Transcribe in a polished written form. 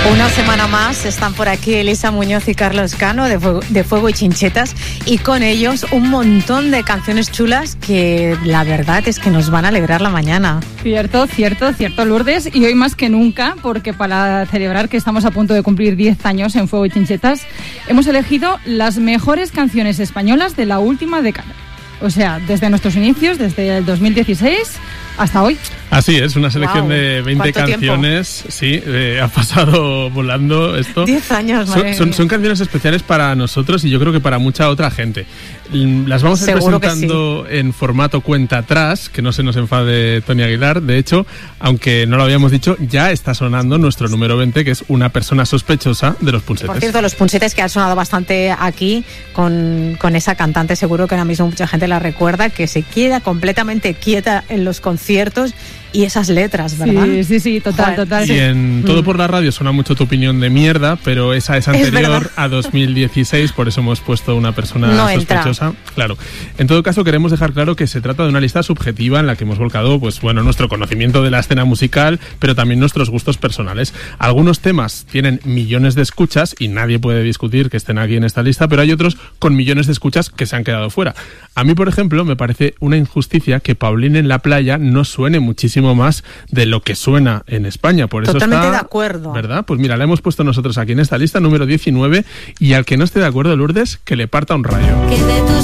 Una semana más están por aquí Elisa Muñoz y Carlos Cano de Fuego y Chinchetas, y con ellos un montón de canciones chulas que la verdad es que nos van a alegrar la mañana. Cierto, Lourdes, y hoy más que nunca, porque para celebrar que estamos a punto de cumplir 10 años en Fuego y Chinchetas, hemos elegido las mejores canciones españolas de la última década. O sea, desde nuestros inicios, desde el 2016 hasta hoy. Así es, una selección de 20 canciones. Tiempo? Sí, ha pasado volando esto. 10 años, madre mía. Son canciones especiales para nosotros y yo creo que para mucha otra gente. Las vamos a ir presentando en formato cuenta atrás, que no se nos enfade Tony Aguilar. De hecho, aunque no lo habíamos dicho, ya está sonando nuestro número 20, que es Una persona sospechosa, de Los Punsetes. Por cierto, Los Punsetes, que ha sonado bastante aquí con esa cantante, seguro que ahora mismo mucha gente la recuerda, que se queda completamente quieta en los conciertos y esas letras, ¿verdad? Sí, total. Y en Todo por la Radio suena mucho Tu opinión de mierda, pero esa es anterior a 2016, por eso hemos puesto Una persona sospechosa. Claro. En todo caso, queremos dejar claro que se trata de una lista subjetiva en la que hemos volcado, pues bueno, nuestro conocimiento de la escena musical, pero también nuestros gustos personales. Algunos temas tienen millones de escuchas y nadie puede discutir que estén aquí en esta lista, pero hay otros con millones de escuchas que se han quedado fuera. A mí, por ejemplo, me parece una injusticia que Paulín en la playa no suene muchísimo más de lo que suena en España. Por eso totalmente de acuerdo. ¿Verdad? Pues mira, la hemos puesto nosotros aquí en esta lista, número 19, y al que no esté de acuerdo, Lourdes, que le parta un rayo. Que de tus